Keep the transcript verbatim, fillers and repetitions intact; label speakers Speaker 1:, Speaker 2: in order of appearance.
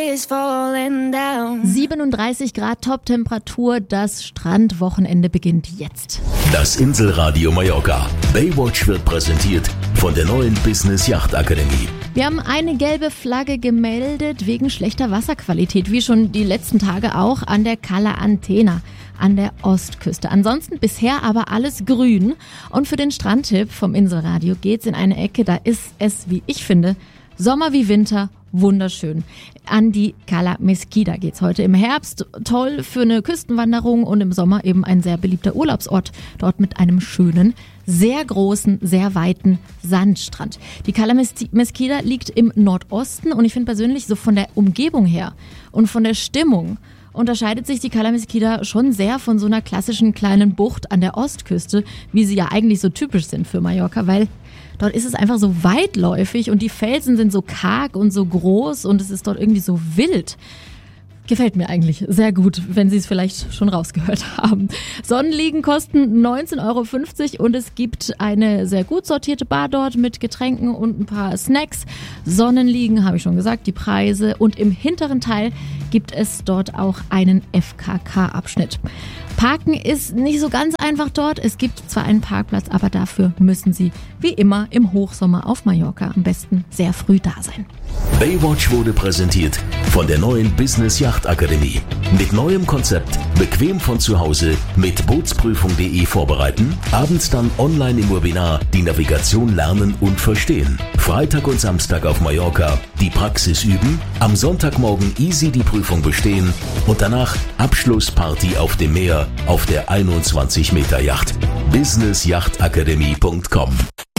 Speaker 1: siebenunddreißig Grad Top-Temperatur, das Strandwochenende beginnt jetzt.
Speaker 2: Das Inselradio Mallorca. Baywatch wird präsentiert von der neuen Business Yacht Akademie.
Speaker 1: Wir haben eine gelbe Flagge gemeldet wegen schlechter Wasserqualität, wie schon die letzten Tage auch an der Cala Antena an der Ostküste. Ansonsten bisher aber alles grün. Und für den Strandtipp vom Inselradio geht's in eine Ecke, da ist es, wie ich finde, Sommer wie Winter, wunderschön. An die Cala Mesquida geht's heute im Herbst. Toll für eine Küstenwanderung und im Sommer eben ein sehr beliebter Urlaubsort. Dort mit einem schönen, sehr großen, sehr weiten Sandstrand. Die Cala Mesquida liegt im Nordosten und ich finde persönlich so von der Umgebung her und von der Stimmung unterscheidet sich die Cala Mesquida schon sehr von so einer klassischen kleinen Bucht an der Ostküste, wie sie ja eigentlich so typisch sind für Mallorca, weil dort ist es einfach so weitläufig und die Felsen sind so karg und so groß und es ist dort irgendwie so wild. Gefällt mir eigentlich sehr gut, wenn Sie es vielleicht schon rausgehört haben. Sonnenliegen kosten neunzehn Euro fünfzig und es gibt eine sehr gut sortierte Bar dort mit Getränken und ein paar Snacks. Sonnenliegen, habe ich schon gesagt, die Preise. Und im hinteren Teil gibt es dort auch einen F K K-Abschnitt. Parken ist nicht so ganz einfach dort. Es gibt zwar einen Parkplatz, aber dafür müssen Sie wie immer im Hochsommer auf Mallorca am besten sehr früh da sein.
Speaker 2: Baywatch wurde präsentiert von der neuen Business Yacht Akademie. Mit neuem Konzept, bequem von zu Hause, mit Bootsprüfung punkt de vorbereiten, abends dann online im Webinar die Navigation lernen und verstehen. Freitag und Samstag auf Mallorca die Praxis üben, am Sonntagmorgen easy die Prüfung bestehen und danach Abschlussparty auf dem Meer auf der einundzwanzig Meter Yacht. business yacht akademie punkt com